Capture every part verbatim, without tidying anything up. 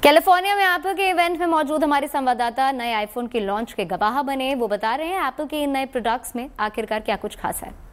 California में Apple के event में मौजूद हमारे संवाददाता नए आईफोन के लॉन्च के गवाह बने। वो बता रहे हैं एप्पल के इन नए प्रोडक्ट्स में आखिरकार क्या कुछ खास है।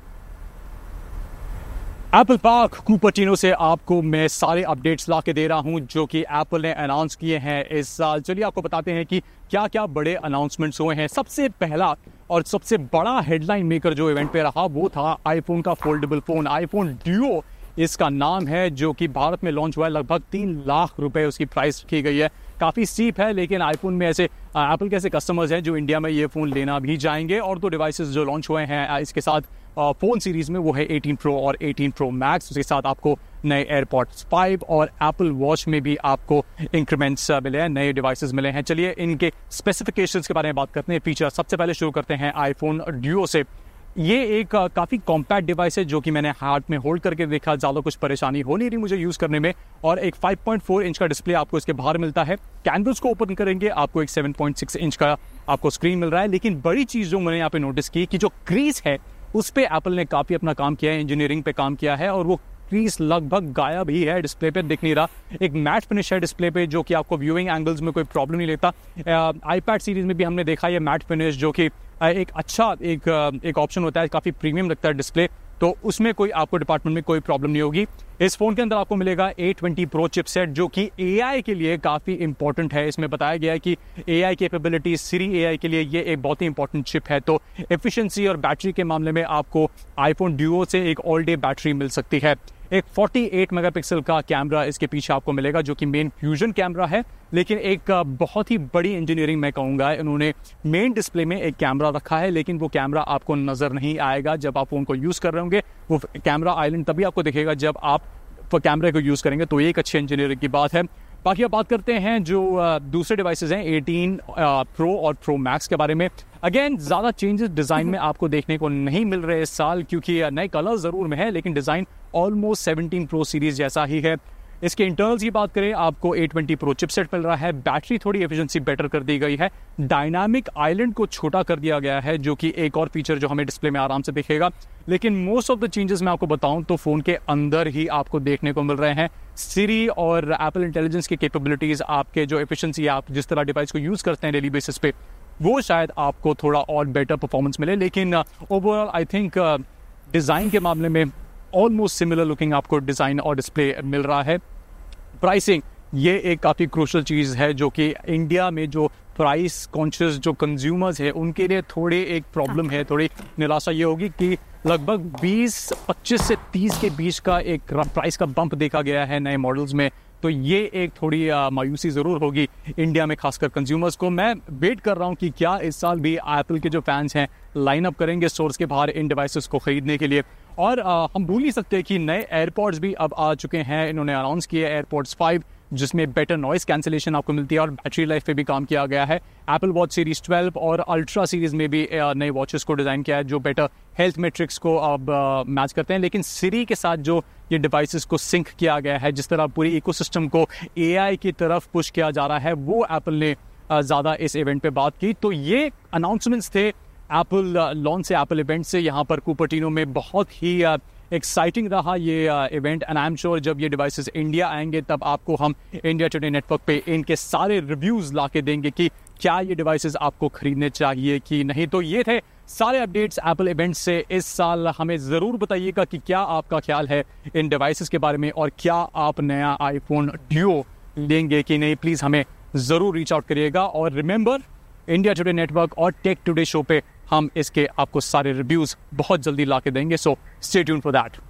एप्पल पार्क कुपर्टिनो से आपको मैं सारे अपडेट्स ला के दे रहा हूं जो कि एप्पल ने अनाउंस किए हैं इस साल। चलिए आपको बताते हैं कि क्या क्या बड़े अनाउंसमेंट्स हुए हैं। सबसे पहला और सबसे बड़ा हेडलाइन मेकर जो इवेंट पे रहा वो था आईफोन का फोल्डेबल फोन, आईफोन ड्यूओ इसका नाम है, जो कि भारत में लॉन्च हुआ है। लगभग तीन लाख रुपए उसकी प्राइस रखी गई है। काफ़ी स्टीप है, लेकिन आईफोन में ऐसे एप्पल के ऐसे कस्टमर्स हैं जो इंडिया में ये फ़ोन लेना भी जाएंगे। और दो डिवाइसेस जो लॉन्च हुए हैं इसके साथ फ़ोन सीरीज़ में वो है एटीन प्रो और एटीन प्रो मैक्स। उसके साथ आपको नए एयरपॉड्स फाइव और एप्पल वॉच में भी आपको इंक्रीमेंट्स मिले हैं, नए डिवाइसेस मिले हैं। चलिए इनके स्पेसिफिकेशंस के बारे में बात करते हैं, फीचर। सबसे पहले शुरू करते हैं आईफोन ड्यूओ से। ये एक काफ़ी कॉम्पैक्ट डिवाइस है जो कि मैंने हाथ में होल्ड करके देखा, ज़्यादा कुछ परेशानी हो नहीं रही मुझे यूज़ करने में। और एक फाइव पॉइंट फोर इंच का डिस्प्ले आपको इसके बाहर मिलता है। कैनवस को ओपन करेंगे आपको एक सेवन पॉइंट सिक्स इंच का आपको स्क्रीन मिल रहा है। लेकिन बड़ी चीज़ जो मैंने यहाँ पे नोटिस की कि जो क्रीज है उस पर एप्पल ने काफ़ी अपना काम किया है, इंजीनियरिंग पे काम किया है, और वो क्रीज लगभग गायब ही है, डिस्प्ले पे दिख नहीं रहा। एक मैट फिनिश है डिस्प्ले पे जो कि आपको व्यूइंग एंगल्स में कोई प्रॉब्लम नहीं लेता। आईपैड सीरीज में भी हमने देखा ये मैट फिनिश जो कि एक अच्छा एक एक ऑप्शन होता है, काफ़ी प्रीमियम लगता है डिस्प्ले, तो उसमें कोई आपको डिपार्टमेंट में कोई प्रॉब्लम नहीं होगी। इस फोन के अंदर आपको मिलेगा ए ट्वेंटी प्रो चिपसेट जो कि एआई के लिए काफ़ी इंपॉर्टेंट है। इसमें बताया गया है कि एआई कैपेबिलिटी, सिरी एआई के लिए ये एक बहुत ही इंपॉर्टेंट चिप है। तो एफिशिएंसी और बैटरी के मामले में आपको आईफोन ड्यूओ से एक ऑल डे बैटरी मिल सकती है। एक अड़तालीस मेगापिक्सल का कैमरा इसके पीछे आपको मिलेगा जो कि मेन फ्यूजन कैमरा है। लेकिन एक बहुत ही बड़ी इंजीनियरिंग मैं कहूँगा, इन्होंने मेन डिस्प्ले में एक कैमरा रखा है, लेकिन वो कैमरा आपको नज़र नहीं आएगा जब आप फोन को यूज़ कर रहे होंगे। वो कैमरा आइलैंड तभी आपको दिखेगा जब आप कैमरे को यूज़ करेंगे, तो ये एक अच्छी इंजीनियरिंग की बात है। बाकी अब बात करते हैं जो दूसरे डिवाइसेस हैं एटीन प्रो और प्रो मैक्स के बारे में। अगेन ज़्यादा चेंजेस डिज़ाइन में आपको देखने को नहीं मिल रहे इस साल, क्योंकि नए कलर ज़रूर में है लेकिन design almost seventeen pro series जैसा ही है। इसके इंटरनल्स की बात करें, आपको ए ट्वेंटी प्रो चिपसेट मिल रहा है। बैटरी थोड़ी एफिशिएंसी बेटर कर दी गई है। डायनामिक आइलैंड को छोटा कर दिया गया है जो कि एक और फीचर जो हमें डिस्प्ले में आराम से दिखेगा। लेकिन मोस्ट ऑफ द चेंजेस मैं आपको बताऊं तो फ़ोन के अंदर ही आपको देखने को मिल रहे हैं। सिरी और एप्पल इंटेलिजेंस की कैपेबिलिटीज़, आपके जो एफिशिएंसी, आप जिस तरह डिवाइस को यूज़ करते हैं डेली बेसिस पे, वो शायद आपको थोड़ा और बेटर परफॉर्मेंस मिले। लेकिन ओवरऑल आई थिंक डिज़ाइन के मामले में ऑलमोस्ट सिमिलर लुकिंग आपको डिज़ाइन और डिस्प्ले मिल रहा है। प्राइसिंग ये एक काफ़ी क्रूशल चीज़ है जो कि इंडिया में जो प्राइस कॉन्शियस जो कंज्यूमर्स है उनके लिए थोड़ी एक प्रॉब्लम है। थोड़ी निराशा ये होगी कि लगभग बीस पच्चीस से तीस के बीच का एक प्राइस का बम्प देखा गया है नए मॉडल्स में, तो ये एक थोड़ी मायूसी ज़रूर होगी इंडिया में खासकर कंज्यूमर्स को। मैं वेट कर रहा हूँ कि क्या इस साल भी एप्पल के जो फैंस हैं लाइन अप करेंगे स्टोर्स के बाहर इन डिवाइसेस को ख़रीदने के लिए। और आ, हम भूल नहीं सकते कि नए एयरपॉड्स भी अब आ चुके हैं। इन्होंने अनाउंस किया एयरपॉड्स फाइव जिसमें बेटर नॉइस कैंसिलेशन आपको मिलती है और बैटरी लाइफ पे भी काम किया गया है। एप्पल वॉच सीरीज ट्वेल्व और अल्ट्रा सीरीज में भी नए वॉचेस को डिज़ाइन किया है जो बेटर हेल्थ मेट्रिक्स को अब मैच करते हैं। लेकिन सिरी के साथ जो ये डिवाइसेस को सिंक किया गया है, जिस तरह पूरी इकोसिस्टम को एआई की तरफ पुश किया जा रहा है, वो एप्पल ने ज़्यादा इस इवेंट पे बात की। तो ये अनाउंसमेंट्स थे एप्पल लॉन्च से, एप्पल इवेंट से यहाँ पर कुपर्टिनो में। बहुत ही एक्साइटिंग रहा ये event and I am sure जब ये डिवाइसेस इंडिया आएंगे तब आपको हम इंडिया टुडे नेटवर्क पे इनके सारे रिव्यूज़ ला के देंगे कि क्या ये डिवाइसेस आपको खरीदने चाहिए कि नहीं। तो ये थे सारे अपडेट्स एप्पल इवेंट से इस साल। हमें ज़रूर बताइएगा कि क्या आपका ख्याल है इन डिवाइसेस के बारे में और क्या आप नया आईफोन ड्यूओ लेंगे कि नहीं। प्लीज़ हमें ज़रूर रीच आउट करिएगा। और रिमेंबर, इंडिया टुडे नेटवर्क और टेक टुडे शो पे हम इसके आपको सारे रिव्यूज़ बहुत जल्दी ला के देंगे, so stay tune for that.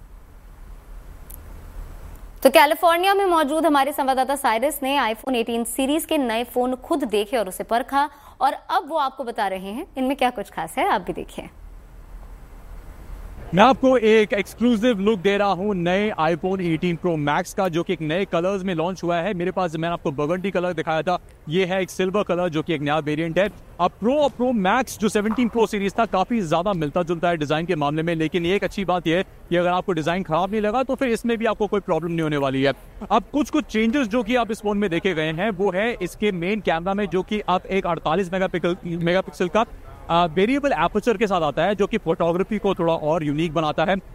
तो कैलिफोर्निया में मौजूद हमारे संवाददाता साइरस ने आईफोन एटीन सीरीज के नए फोन खुद देखे और उसे परखा, और अब वो आपको बता रहे हैं इनमें क्या कुछ खास है। आप भी देखिए। मैं आपको एक एक्सक्लूसिव लुक दे रहा हूं नए आईफोन एटीन प्रो मैक्स का जो कि एक नए कलर्स में लॉन्च हुआ है। मेरे पास, मैंने आपको बर्गंडी कलर दिखाया था, ये है एक सिल्वर कलर जो कि एक नया वेरिएंट है। अब प्रो और प्रो मैक्स जो सेवनटीन प्रो सीरीज था काफ़ी ज़्यादा मिलता जुलता है डिज़ाइन के मामले में। लेकिन एक अच्छी बात यह है कि अगर आपको डिज़ाइन खराब नहीं लगा तो फिर इसमें भी आपको कोई प्रॉब्लम नहीं होने वाली है। अब कुछ कुछ चेंजेस जो कि आप इस फोन में देखे गए हैं वो है इसके मेन कैमरा में, जो कि आप एक अड़तालीस मेगापिक्सल का वेरिएबल एपर्चर के साथ आता है जो कि फोटोग्राफी को थोड़ा और यूनिक बनाता है।